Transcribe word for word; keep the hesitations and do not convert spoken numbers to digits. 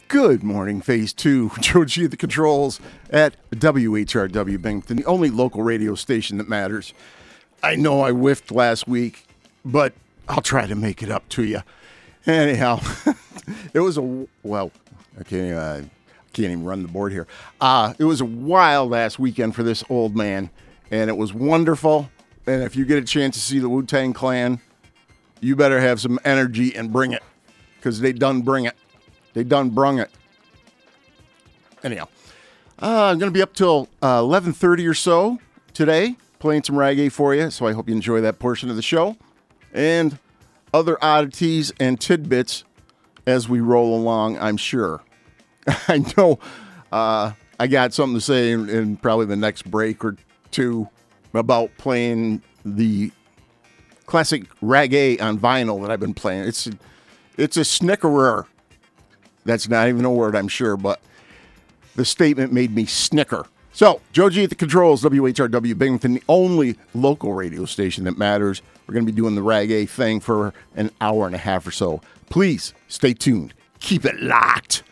Good morning, Phase two. Joe G at the controls at W H R W Binghamton, the only local radio station that matters. I know I whiffed last week, but I'll try to make it up to you. Anyhow, it was a, well, I can't, uh, can't even run the board here. Uh, it was a wild last weekend for this old man, and it was wonderful. And if you get a chance to see the Wu-Tang Clan, you better have some energy and bring it, because they done bring it. They done brung it. Anyhow, uh, I'm going to be up till uh, eleven thirty or so today, playing some reggae for you, so I hope you enjoy that portion of the show. And other oddities and tidbits as we roll along, I'm sure. I know uh, I got something to say in, in probably the next break or two about playing the classic reggae on vinyl that I've been playing. It's, it's a snickerer. That's not even a word, I'm sure, but the statement made me snicker. So, Joe G at the controls, W H R W Binghamton, the only local radio station that matters. We're going to be doing the reggae thing for an hour and a half or so. Please stay tuned. Keep it locked.